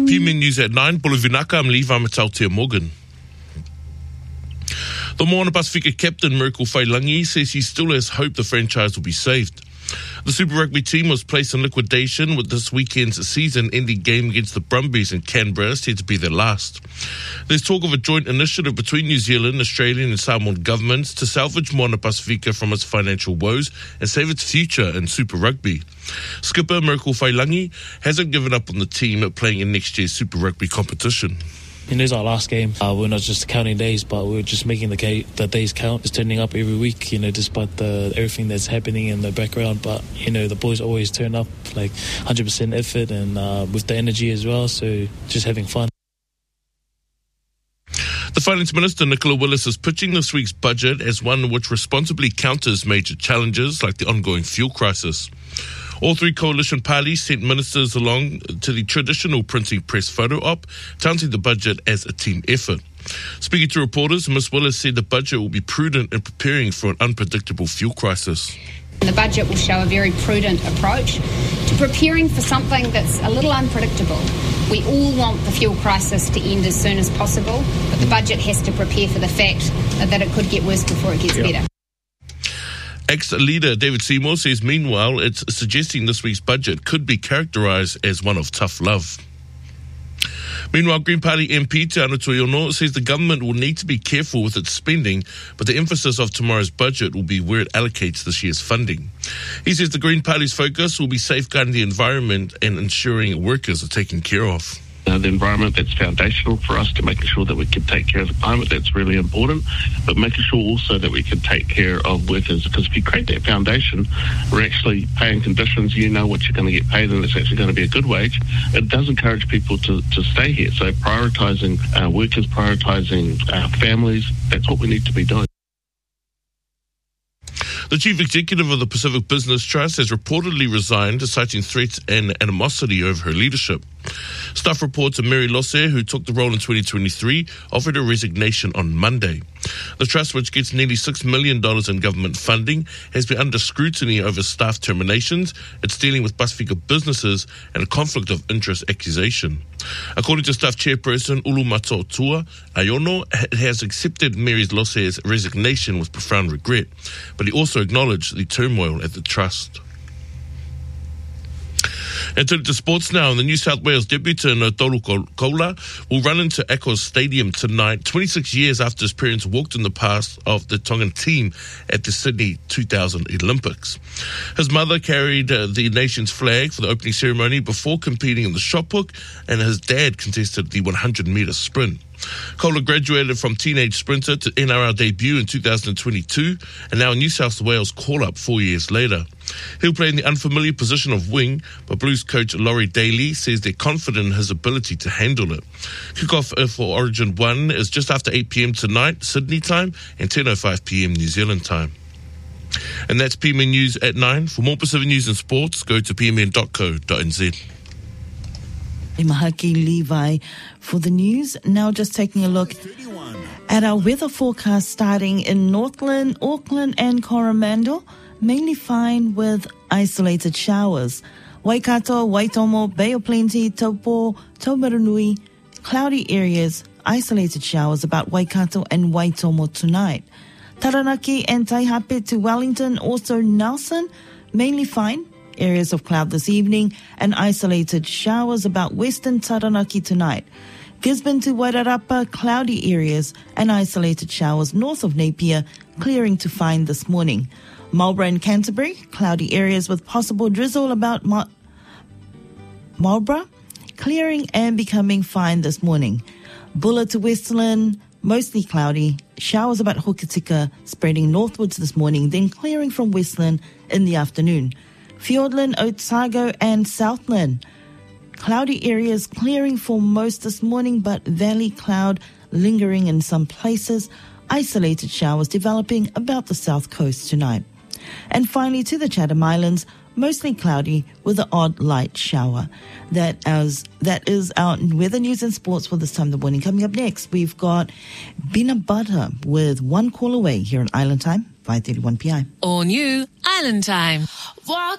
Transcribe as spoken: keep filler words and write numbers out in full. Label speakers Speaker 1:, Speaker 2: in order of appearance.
Speaker 1: P M News at nine, Polo Vinaka, I'm Levi Matautia Morgan. The Moana Pasifika captain, Miracle Whailangi, says he still has hope the franchise will be saved. The Super Rugby team was placed in liquidation with this weekend's season-ending game against the Brumbies in Canberra said to be their last. There's talk of a joint initiative between New Zealand, Australian and Samoan governments to salvage Moana Pasifika from its financial woes and save its future in Super Rugby. Skipper Miracle Whailangi hasn't given up on the team playing in next year's Super Rugby competition.
Speaker 2: It is our last game. Uh, we're not just counting days, but we're just making the, ga- the days count. It's turning up every week, you know, despite the everything that's happening in the background. But, you know, the boys always turn up, like one hundred percent effort and uh, with the energy as well. So just having fun.
Speaker 1: The Finance Minister, Nicola Willis, is pitching this week's budget as one which responsibly counters major challenges like the ongoing fuel crisis. All three coalition parties sent ministers along to the traditional printing press photo op, touting the budget as a team effort. Speaking to reporters, Miz Willis said the budget will be prudent in preparing for an unpredictable fuel crisis.
Speaker 3: The budget will show a very prudent approach to preparing for something that's a little unpredictable. We all want the fuel crisis to end as soon as possible, but the budget has to prepare for the fact that it could get worse before it gets better.
Speaker 1: Ex-leader David Seymour says, meanwhile, it's suggesting this week's budget could be characterised as one of tough love. Meanwhile, Green Party M P Te Ano Toyono says the government will need to be careful with its spending, but the emphasis of tomorrow's budget will be where it allocates this year's funding. He says the Green Party's focus will be safeguarding the environment and ensuring workers are taken care of.
Speaker 4: Uh, the environment, that's foundational for us to making sure that we can take care of the climate. That's really important, but making sure also that we can take care of workers, because if you create that foundation, we're actually paying conditions, you know what you're going to get paid and it's actually going to be a good wage. It does encourage people to, to stay here. So prioritising uh, workers, prioritising uh, families, that's what we need to be doing.
Speaker 1: The chief executive of the Pacific Business Trust has reportedly resigned, citing threats and animosity over her leadership. Staff reporter Mary Losse, who took the role in twenty twenty-three, offered her resignation on Monday. The trust, which gets nearly six million dollars in government funding, has been under scrutiny over staff terminations, its dealing with Pasifika businesses, and a conflict of interest accusation. According to staff chairperson Ulu Matautua, Aiono has accepted Mary Losse's resignation with profound regret, but he also acknowledged the turmoil at the trust. And turning to sports now, the New South Wales debutant Tolu Koula will run into Eccles Stadium tonight, twenty-six years after his parents walked in the path of the Tongan team at the Sydney two thousand Olympics. His mother carried uh, the nation's flag for the opening ceremony before competing in the shot put, and his dad contested the one hundred metre sprint. Koula graduated from teenage sprinter to N R L debut in two thousand twenty-two and now a New South Wales call-up four years later. He'll play in the unfamiliar position of wing, but Blues coach Laurie Daly says they're confident in his ability to handle it. Kickoff for Origin one is just after eight p.m. tonight, Sydney time, and ten oh five p.m. New Zealand time. And that's P M N News at nine. For more Pacific News and Sports, go to p m n dot co dot n z.
Speaker 5: Mahaki Levi for the news. Now just taking a look at our weather forecast starting in Northland, Auckland and Coromandel. Mainly fine with isolated showers. Waikato, Waitomo, Bay of Plenty, Taupo, Taumarunui, cloudy areas, isolated showers about Waikato and Waitomo tonight. Taranaki and Taihape to Wellington, also Nelson, mainly fine. Areas of cloud this evening and isolated showers about western Taranaki tonight. Gisborne to Wairarapa, cloudy areas and isolated showers north of Napier, clearing to fine this morning. Marlborough and Canterbury, cloudy areas with possible drizzle about Mar- Marlborough, clearing and becoming fine this morning. Bulla to Westland, mostly cloudy, showers about Hokitika, spreading northwards this morning, then clearing from Westland in the afternoon. Fiordland, Otago and Southland. Cloudy areas clearing for most this morning, but valley cloud lingering in some places. Isolated showers developing about the south coast tonight. And finally to the Chatham Islands, mostly cloudy with an odd light shower. That as that is our weather news and sports for this time of the morning. Coming up next, we've got Bina Butter with One Call Away here on Island Time, five thirty-one p.m.
Speaker 6: All new Island Time. Walk